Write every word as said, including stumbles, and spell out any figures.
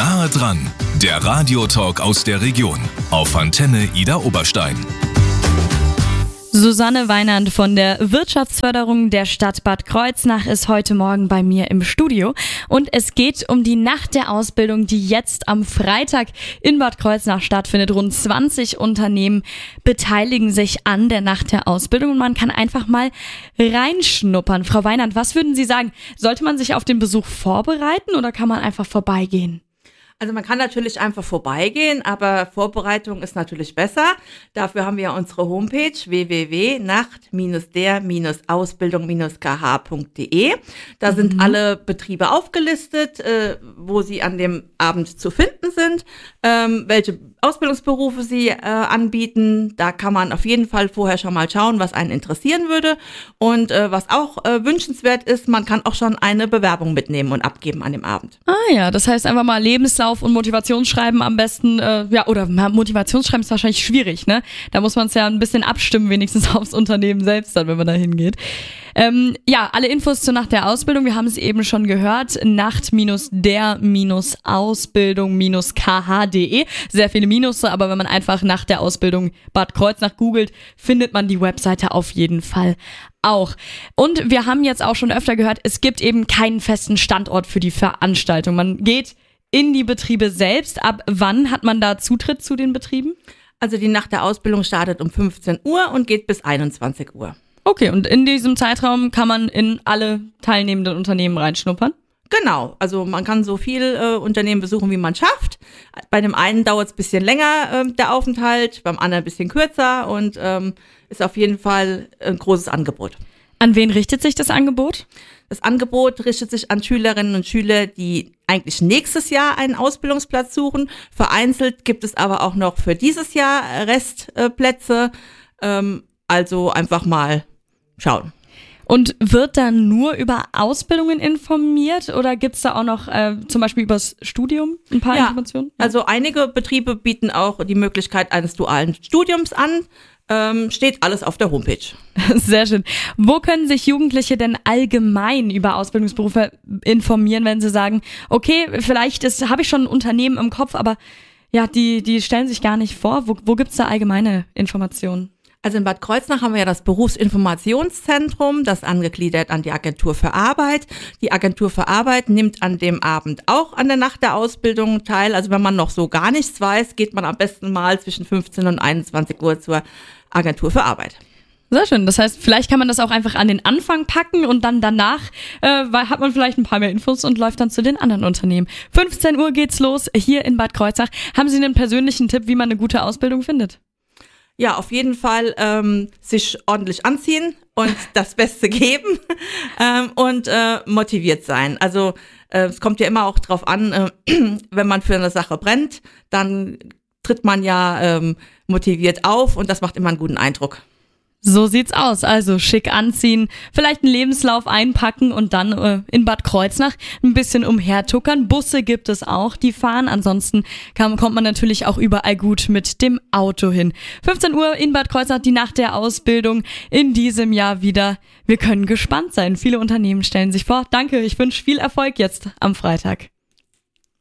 Nahe dran, der Radiotalk aus der Region auf Antenne Idar Oberstein. Susanne Weinand von der Wirtschaftsförderung der Stadt Bad Kreuznach ist heute Morgen bei mir im Studio und es geht um die Nacht der Ausbildung, die jetzt am Freitag in Bad Kreuznach stattfindet. Rund zwanzig Unternehmen beteiligen sich an der Nacht der Ausbildung und man kann einfach mal reinschnuppern. Frau Weinand, was würden Sie sagen? Sollte man sich auf den Besuch vorbereiten oder kann man einfach vorbeigehen? Also man kann natürlich einfach vorbeigehen, aber Vorbereitung ist natürlich besser. Dafür haben wir unsere Homepage w w w punkt nacht der ausbildung k h punkt d e. Da mhm. sind alle Betriebe aufgelistet, äh, wo sie an dem Abend zu finden sind, ähm, welche Ausbildungsberufe sie äh, anbieten. Da kann man auf jeden Fall vorher schon mal schauen, was einen interessieren würde. Und äh, was auch äh, wünschenswert ist, man kann auch schon eine Bewerbung mitnehmen und abgeben an dem Abend. Ah ja, das heißt einfach mal Lebenslauf und Motivationsschreiben am besten, äh, ja, oder Motivationsschreiben ist wahrscheinlich schwierig, ne? Da muss man es ja ein bisschen abstimmen, wenigstens aufs Unternehmen selbst dann, wenn man da hingeht. Ähm, ja, alle Infos zur Nacht der Ausbildung, wir haben es eben schon gehört, nacht der ausbildung k h punkt d e. Sehr viele Minusse, aber wenn man einfach nach der Ausbildung Bad Kreuznach googelt, findet man die Webseite auf jeden Fall auch. Und wir haben jetzt auch schon öfter gehört, es gibt eben keinen festen Standort für die Veranstaltung. Man geht in die Betriebe selbst. Ab wann hat man da Zutritt zu den Betrieben? Also die Nacht der Ausbildung startet um fünfzehn Uhr und geht bis einundzwanzig Uhr. Okay, und in diesem Zeitraum kann man in alle teilnehmenden Unternehmen reinschnuppern? Genau, also man kann so viel äh, Unternehmen besuchen, wie man schafft. Bei dem einen dauert es ein bisschen länger, äh, der Aufenthalt, beim anderen ein bisschen kürzer und ähm, ist auf jeden Fall ein großes Angebot. An wen richtet sich das Angebot? Das Angebot richtet sich an Schülerinnen und Schüler, die eigentlich nächstes Jahr einen Ausbildungsplatz suchen. Vereinzelt gibt es aber auch noch für dieses Jahr Restplätze. Ähm, also einfach mal schauen. Und wird dann nur über Ausbildungen informiert oder gibt es da auch noch äh, zum Beispiel übers Studium ein paar ja, Informationen? Ja. Also einige Betriebe bieten auch die Möglichkeit eines dualen Studiums an. Ähm, steht alles auf der Homepage. Sehr schön. Wo können sich Jugendliche denn allgemein über Ausbildungsberufe informieren, wenn sie sagen, okay, vielleicht habe ich schon ein Unternehmen im Kopf, aber ja, die, die stellen sich gar nicht vor. Wo, wo gibt es da allgemeine Informationen? Also in Bad Kreuznach haben wir ja das Berufsinformationszentrum, das angegliedert an die Agentur für Arbeit. Die Agentur für Arbeit nimmt an dem Abend auch an der Nacht der Ausbildung teil. Also wenn man noch so gar nichts weiß, geht man am besten mal zwischen fünfzehn und einundzwanzig Uhr zur Agentur für Arbeit. Sehr schön. Das heißt, vielleicht kann man das auch einfach an den Anfang packen und dann danach äh, hat man vielleicht ein paar mehr Infos und läuft dann zu den anderen Unternehmen. fünfzehn Uhr geht's los hier in Bad Kreuznach. Haben Sie einen persönlichen Tipp, wie man eine gute Ausbildung findet? Ja, auf jeden Fall ähm, sich ordentlich anziehen und das Beste geben ähm, und äh, motiviert sein. Also äh, es kommt ja immer auch drauf an, äh, wenn man für eine Sache brennt, dann tritt man ja ähm, motiviert auf und das macht immer einen guten Eindruck. So sieht's aus. Also schick anziehen, vielleicht einen Lebenslauf einpacken und dann äh, in Bad Kreuznach ein bisschen umhertuckern. Busse gibt es auch, die fahren. Ansonsten kann, kommt man natürlich auch überall gut mit dem Auto hin. fünfzehn Uhr in Bad Kreuznach, die Nacht der Ausbildung in diesem Jahr wieder. Wir können gespannt sein. Viele Unternehmen stellen sich vor. Danke, ich wünsche viel Erfolg jetzt am Freitag.